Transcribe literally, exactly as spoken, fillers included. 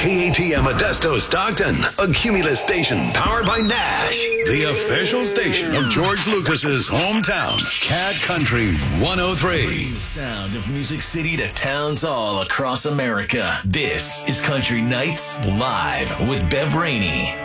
K A T M Modesto Stockton, a Cumulus station powered by Nash, the official station of George Lucas's hometown, Cat Country one oh three. The sound of Music City to towns all across America. This is Country Nights Live with Bev Rainey.